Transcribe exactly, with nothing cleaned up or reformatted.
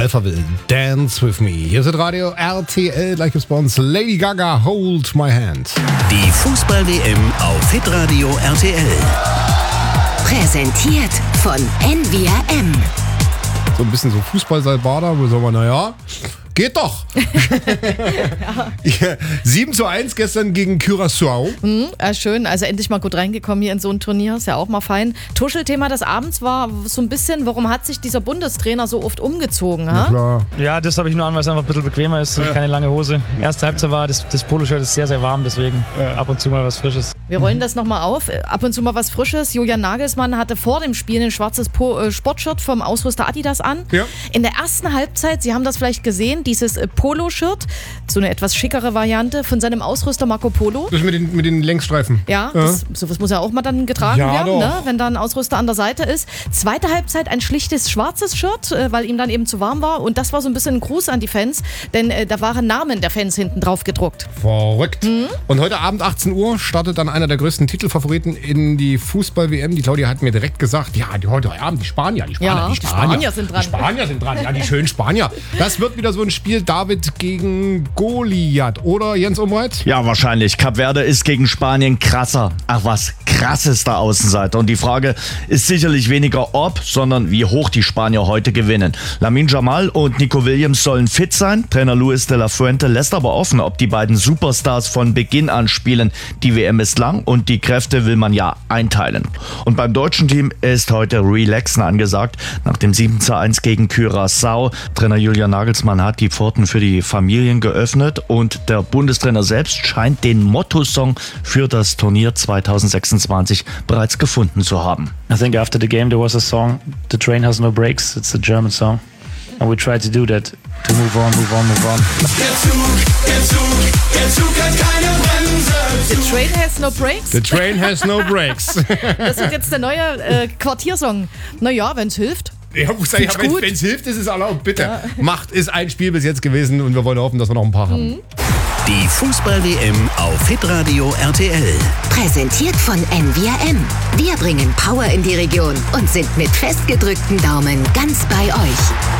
Alphaville, Dance With Me. Hier ist Radio R T L, gleich Response, Lady Gaga, Hold My Hand. Die Fußball-W M auf Hitradio R T L. Präsentiert von N V R M. So ein bisschen so Fußball-Salbada, wo sagen wir, naja, geht doch. ja. sieben zu eins gestern gegen Curaçao. Mhm, ja, schön, also endlich mal gut reingekommen hier in so ein Turnier, ist ja auch mal fein. Tuschelthema des Abends war so ein bisschen, warum hat sich dieser Bundestrainer so oft umgezogen? Ja, klar. Ja, das habe ich nur an, weil es einfach ein bisschen bequemer ist, ja. Keine lange Hose. Erste Halbzeit war, das, das Poloshirt ist sehr, sehr warm, deswegen ja. Ab und zu mal was Frisches. Wir rollen das nochmal auf, ab und zu mal was Frisches. Julian Nagelsmann hatte vor dem Spiel ein schwarzes po- äh, Sportshirt vom Ausrüster Adidas an. Ja. In der ersten Halbzeit, Sie haben das vielleicht gesehen, dieses äh, Polo-Shirt, so eine etwas schickere Variante von seinem Ausrüster Marco Polo. Das mit den, mit den Längsstreifen. Ja, ja. Das, sowas muss ja auch mal dann getragen ja, werden, ne? Doch. Wenn da ein Ausrüster an der Seite ist. Zweite Halbzeit ein schlichtes schwarzes Shirt, äh, weil ihm dann eben zu warm war. Und das war so ein bisschen ein Gruß an die Fans, denn äh, da waren Namen der Fans hinten drauf gedruckt. Verrückt. Mhm. Und heute Abend achtzehn Uhr startet dann einer der größten Titelfavoriten in die Fußball-W M. Die Claudia hat mir direkt gesagt, ja, die heute Abend, die Spanier, die Spanier, ja, die Spanier. Die Spanier sind dran. Die Spanier sind dran, ja, die schönen Spanier. Das wird wieder so ein Spiel David gegen Goliath, oder Jens Umreit? Ja, wahrscheinlich. Kap Verde ist gegen Spanien krasser. Ach was, krassester Außenseiter. Und die Frage ist sicherlich weniger ob, sondern wie hoch die Spanier heute gewinnen. Lamine Yamal und Nico Williams sollen fit sein. Trainer Luis de la Fuente lässt aber offen, ob die beiden Superstars von Beginn an spielen. Die W M ist lang und die Kräfte will man ja einteilen. Und beim deutschen Team ist heute Relaxen angesagt. Nach dem sieben zu eins gegen Curaçao. Trainer Julian Nagelsmann hat die Pforten für die Familien geöffnet und der Bundestrainer selbst scheint den Motto-Song für das Turnier zwanzig sechsundzwanzig bereits gefunden zu haben. I think after the game there was a song, The Train Has No Brakes. It's a German song. And we tried to do that, to move on, move on, move on. Der Zug, der Zug, der Zug hat keine Bremse. The Train Has No Brakes. The Train Has No Brakes. Das ist jetzt der neue äh, Quartiersong. Naja, wenn's hilft. Ja, muss sagen, ja, wenn es hilft, ist es erlaubt. Bitte. Ja. Macht ist ein Spiel bis jetzt gewesen und wir wollen hoffen, dass wir noch ein paar haben. Die Fußball-W M auf Hitradio R T L. Präsentiert von N V R M. Wir bringen Power in die Region und sind mit festgedrückten Daumen ganz bei euch.